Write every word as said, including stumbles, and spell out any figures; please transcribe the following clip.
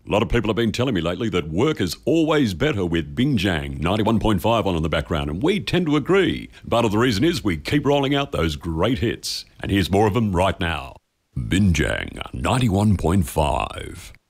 A lot of people have been telling me lately that work is always better with Binjang ninety-one point five on in the background, and we tend to agree. Part of the reason is we keep rolling out those great hits. And here's more of them right now. Binjang ninety-one point five.